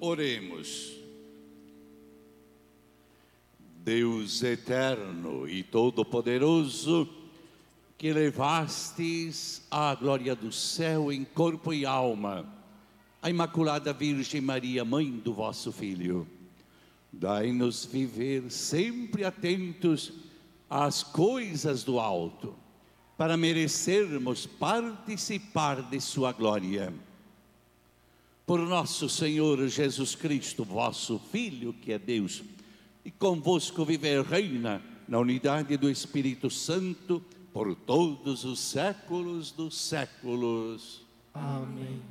Oremos. Deus eterno e todo-poderoso, que levastes à glória do céu em corpo e alma a Imaculada Virgem Maria, mãe do vosso Filho, dai-nos viver sempre atentos às coisas do alto, para merecermos participar de sua glória. Por nosso Senhor Jesus Cristo, vosso Filho, que é Deus, e convosco vive e reina na unidade do Espírito Santo, por todos os séculos dos séculos. Amém.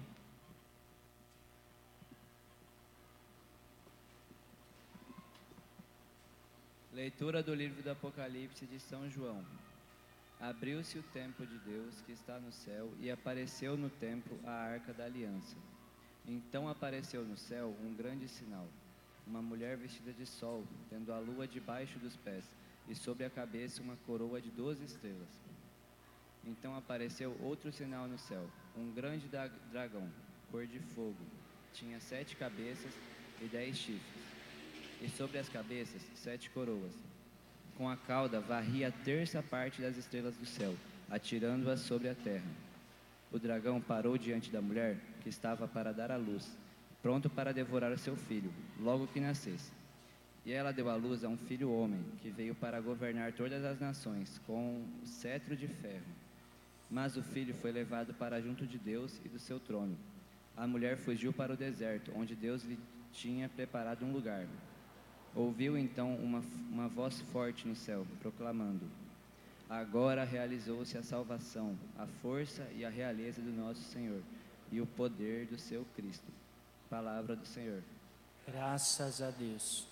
Leitura do livro do Apocalipse de São João. Abriu-se o templo de Deus que está no céu, e apareceu no templo a arca da aliança. Então apareceu no céu um grande sinal, uma mulher vestida de sol, tendo a lua debaixo dos pés, e sobre a cabeça uma coroa de 12 estrelas. Então apareceu outro sinal no céu, um grande dragão, cor de fogo, tinha 7 cabeças e 10 chifres, e sobre as cabeças 7 coroas. Com a cauda varria a terça parte das estrelas do céu, atirando-as sobre a terra. O dragão parou diante da mulher, que estava para dar à luz, pronto para devorar seu filho, logo que nascesse. E ela deu à luz a um filho homem, que veio para governar todas as nações, com o cetro de ferro. Mas o filho foi levado para junto de Deus e do seu trono. A mulher fugiu para o deserto, onde Deus lhe tinha preparado um lugar. Ouviu então uma voz forte no céu, proclamando: agora realizou-se a salvação, a força e a realeza do nosso Senhor, e o poder do seu Cristo. Palavra do Senhor. Graças a Deus.